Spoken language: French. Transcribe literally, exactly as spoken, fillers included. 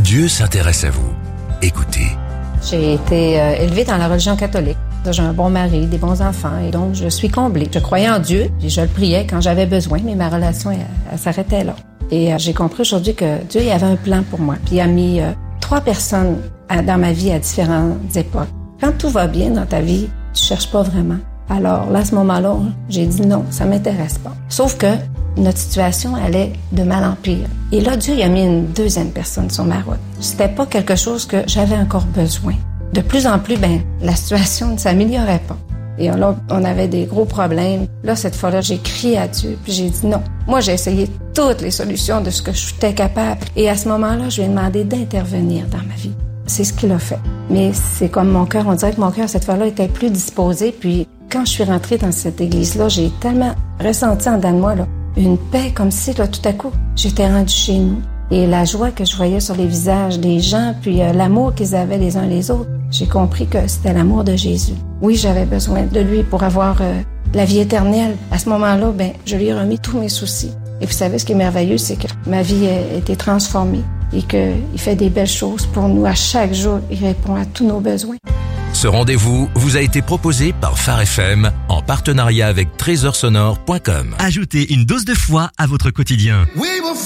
Dieu s'intéresse à vous. Écoutez. J'ai été euh, élevée dans la religion catholique. J'ai un bon mari, des bons enfants, et donc je suis comblée. Je croyais en Dieu, et je le priais quand j'avais besoin, mais ma relation, elle, elle s'arrêtait là. Et euh, j'ai compris aujourd'hui que Dieu il avait un plan pour moi. Puis il a mis euh, trois personnes à, dans ma vie à différentes époques. Quand tout va bien dans ta vie, tu cherches pas vraiment. Alors là, à ce moment-là, j'ai dit non, ça m'intéresse pas. Sauf que notre situation allait de mal en pire. Et là, Dieu il a mis une deuxième personne sur ma route. C'était pas quelque chose que j'avais encore besoin. De plus en plus, ben, la situation ne s'améliorait pas. Et là, on avait des gros problèmes. Là, cette fois-là, j'ai crié à Dieu, puis j'ai dit non. Moi, j'ai essayé toutes les solutions de ce que j'étais capable. Et à ce moment-là, je lui ai demandé d'intervenir dans ma vie. C'est ce qu'il a fait. Mais c'est comme mon cœur, on dirait que mon cœur, cette fois-là, était plus disposé. Puis quand je suis rentrée dans cette église-là, j'ai tellement ressenti en dedans de moi, là, une paix comme si, là, tout à coup, j'étais rendue chez nous. Et la joie que je voyais sur les visages des gens, puis euh, l'amour qu'ils avaient les uns les autres, j'ai compris que c'était l'amour de Jésus. Oui, j'avais besoin de lui pour avoir euh, la vie éternelle. À ce moment-là, ben, je lui ai remis tous mes soucis. Et puis, vous savez, ce qui est merveilleux, c'est que ma vie a été transformée et qu'il fait des belles choses pour nous. À chaque jour, il répond à tous nos besoins. Ce rendez-vous vous a été proposé par Phare F M en partenariat avec trésor sonore point com. Ajoutez une dose de foi à votre quotidien. We will